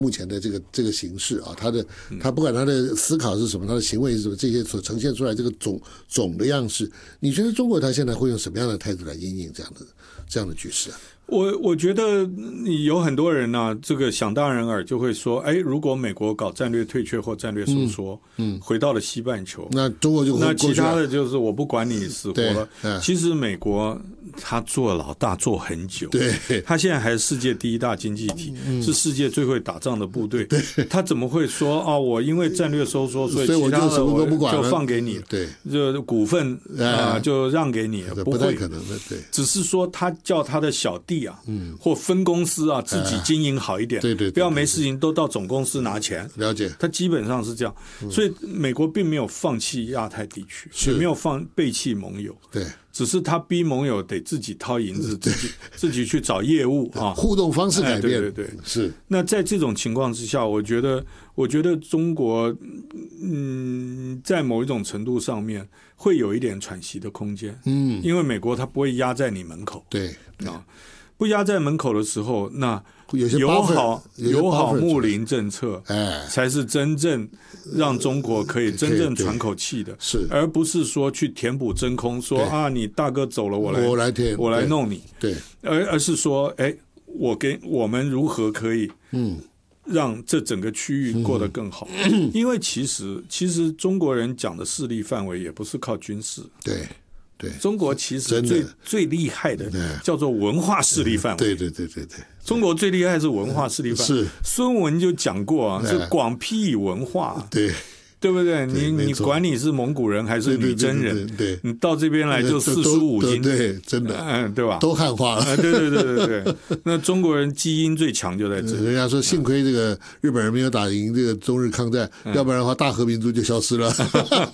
目前的这个形势啊，他不管他的思考是什么，他的行为是什么，这些所呈现出来这个总的样式，你觉得中国他现在会用什么样的态度来因应这样的局势啊？ 我觉得你有很多人啊，这个想当然耳就会说，哎，如果美国搞战略退却或战略收缩，回到了西半球， 那中国就那其他的就是我不管你死活了。其实美国他做老大做很久， 对， 他现在还是世界第一大经济体，是世界最会打仗的部队，他怎么会说啊？我因为战略收缩，所以其他的我就放给你， 对， 就股份就让给你， 不太可能的，对， 只是说他叫他的小弟啊，或分公司啊，自己经营好一点， 对， 不要没事情都到总公司拿钱。 了解， 他基本上是这样，所以美国并没有放弃亚太地区，也没有背弃盟友， 对， 只是他逼盟友得自己掏银子，自己去找业务啊， 互动方式改变， 对， 是。 那在这种情况之下，我觉得中国在某一种程度上面会有一点喘息的空间，因为美国它不会压在你门口， 对啊，不压在门口的时候，那友好睦邻政策，才是真正让中国可以真正喘口气的， 是， 而不是说去填补真空，说啊你大哥走了，我来弄你， 对， 而是说，哎，我们如何可以让这整个区域过得更好？因为其实中国人讲的势力范围也不是靠军事， 对。 中国其实最厉害的叫做文化势力范围。 对。 中国最厉害是文化势力范围。是孙文就讲过啊，是广辟以文化。对不对？你管你是蒙古人还是女真人， 对， 你到这边来就四书五经， 对，真的， 对吧？ 都汉化了。 对。那中国人基因最强就在这里。 人家说幸亏这个日本人没有打赢这个中日抗战，要不然的话大和民族就消失了。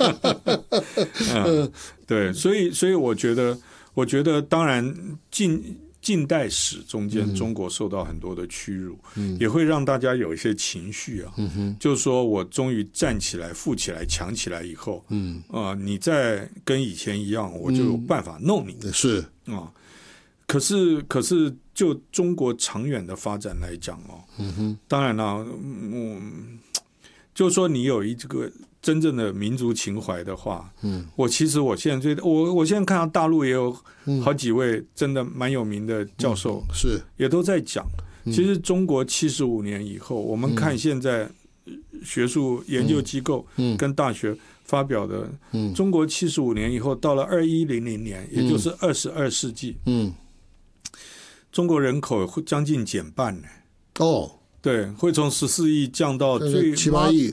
对，所以我觉得当然近代史中间，中国受到很多的屈辱，也会让大家有一些情绪啊。就是说我终于站起来、富起来、强起来以后，你再跟以前一样，我就有办法弄你。 是啊，可是就中国长远的发展来讲当然了，就是说你有这个真正的民族情怀的话，我现在看到大陆也有好几位真的蛮有名的教授， 是也都在讲，其实中国75年以后，我们看现在学术研究机构跟大学发表的，中国75年以后到了2100年，也就是22世纪，中国人口会将近减半呢。对，会从14亿降到最 7、8亿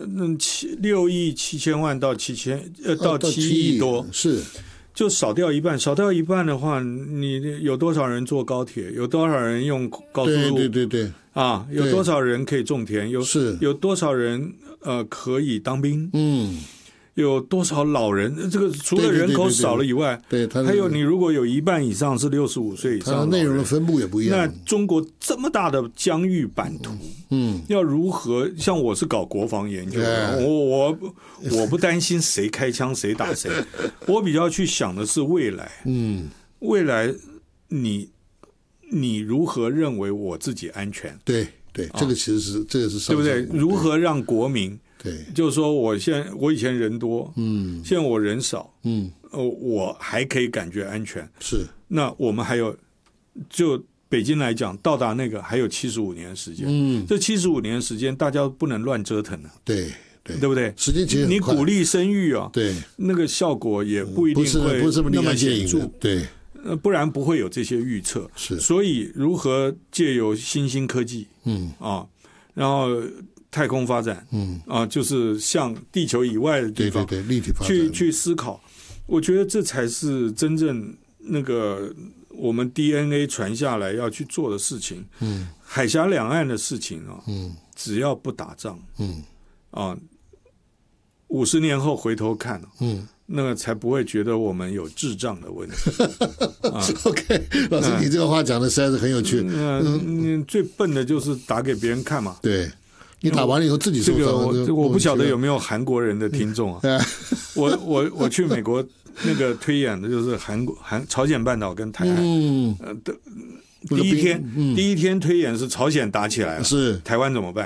，6亿7千万到7亿多， 是就少掉一半。少掉一半的话，你有多少人坐高铁？有多少人用高速路？ 对啊，有多少人可以种田？有多少人可以当兵？有多少老人？这个除了人口少了以外，还有你如果有一半以上是65岁以上，它内容的分布也不一样。 那中国这么大的疆域版图，要如何？像我是搞国防研究的，我不担心谁开枪谁打谁，我比较去想的是未来。未来你如何认为我自己安全？ 对，这个其实是对不对？如何让国民？ 对， 就是说我以前人多，现在我人少，我还可以感觉安全。 是， 那我们还有，就北京来讲，到达那个还有75年时间。这75年时间，大家不能乱折腾了。 对不对？ 时间其实你鼓励生育啊， 对， 那个效果也不一定会那么显著。 对， 不然不会有这些预测。 是， 所以如何借由新兴科技，然后太空发展，就是向地球以外的地方， 对，立体发展去思考。我觉得这才是真正那个我们 DNA 传下来要去做的事情。海峡两岸的事情只要不打仗，50年后回头看，那个才不会觉得我们有智障的问题。 OK， 老师，你这个话讲的实在是很有趣。 最笨的就是打给别人看嘛。 对，你打完了以后自己受伤。 我不晓得有没有韩国人的听众啊。我去美国那个推演的就是朝鲜半岛跟台湾。第一天推演是朝鲜打起来了， 是台湾怎么办？